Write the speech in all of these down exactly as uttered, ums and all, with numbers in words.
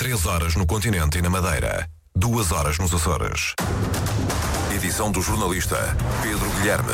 Três horas no continente e na Madeira. Duas horas nos Açores. Edição do jornalista Pedro Guilherme.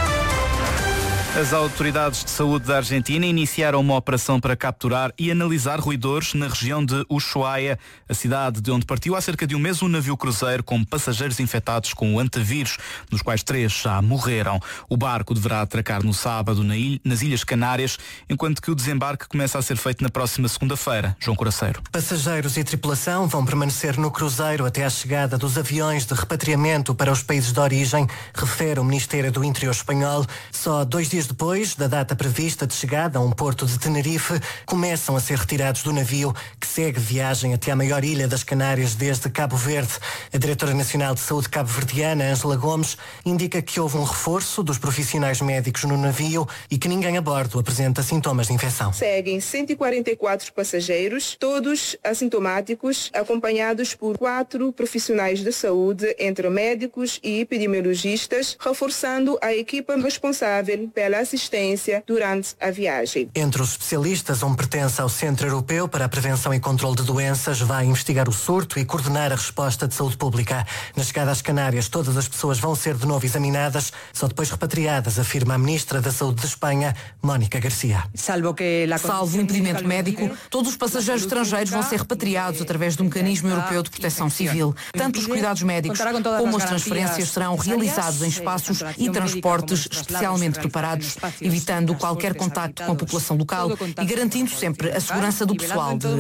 As autoridades de saúde da Argentina iniciaram uma operação para capturar e analisar roedores na região de Ushuaia, a cidade de onde partiu há cerca de um mês um navio cruzeiro com passageiros infectados com o antavírus, dos quais três já morreram. O barco deverá atracar no sábado na ilha, nas Ilhas Canárias, enquanto que o desembarque começa a ser feito na próxima segunda-feira. João Coraceiro. Passageiros e tripulação vão permanecer no cruzeiro até à chegada dos aviões de repatriamento para os países de origem, refere o Ministério do Interior espanhol. Só dois dias depois da data prevista de chegada a um porto de Tenerife, começam a ser retirados do navio que segue viagem até à maior ilha das Canárias desde Cabo Verde. A Diretora Nacional de Saúde cabo-verdiana, Ângela Gomes, indica que houve um reforço dos profissionais médicos no navio e que ninguém a bordo apresenta sintomas de infecção. Seguem cento e quarenta e quatro passageiros, todos assintomáticos, acompanhados por quatro profissionais de saúde, entre médicos e epidemiologistas, reforçando a equipa responsável pela assistência durante a viagem. Entre os especialistas, um pertence ao Centro Europeu para a Prevenção e Controle de Doenças, vai investigar o surto e coordenar a resposta de saúde pública. Na chegada às Canárias, todas as pessoas vão ser de novo examinadas, só depois repatriadas, afirma a Ministra da Saúde de Espanha, Mónica Garcia. Salvo o impedimento médico, todos os passageiros estrangeiros vão ser repatriados através do Mecanismo Europeu de Proteção Civil. Tanto os cuidados médicos como as transferências serão realizados em espaços e transportes especialmente preparados, evitando qualquer contacto com a população local e garantindo sempre a segurança do pessoal de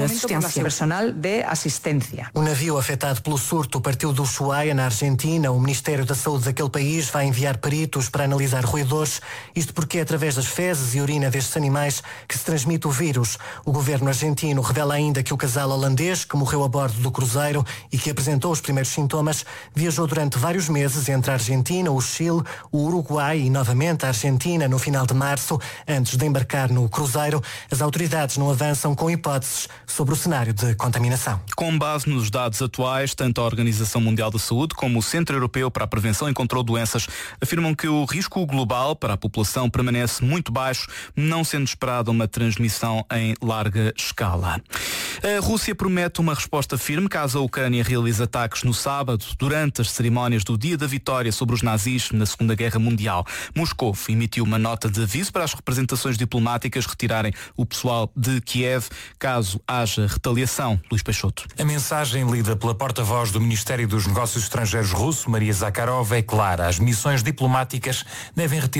assistência. O navio afetado pelo surto partiu do Ushuaia, na Argentina. O Ministério da Saúde daquele país vai enviar peritos para analisar roedores, isto porque é através das fezes e urina destes animais que se transmite o vírus. O governo argentino revela ainda que o casal holandês, que morreu a bordo do cruzeiro e que apresentou os primeiros sintomas, viajou durante vários meses entre a Argentina, o Chile, o Uruguai e novamente a Argentina no final de março, antes de embarcar no cruzeiro. As autoridades não avançam com hipóteses sobre o cenário de contaminação. Com base nos dados atuais, tanto a Organização Mundial da Saúde como o Centro Europeu para a Prevenção e Controle de Doenças afirmam que o risco global para a população permanece muito baixo, não sendo esperada uma transmissão em larga escala. A Rússia promete uma resposta firme caso a Ucrânia realize ataques no sábado, durante as cerimónias do Dia da Vitória sobre os nazis na Segunda Guerra Mundial. Moscou emitiu uma nota de aviso para as representações diplomáticas retirarem o pessoal de Kiev caso haja retaliação. Luís Peixoto. A mensagem lida pela porta-voz do Ministério dos Negócios Estrangeiros russo, Maria Zakharova, é clara. As missões diplomáticas devem retirar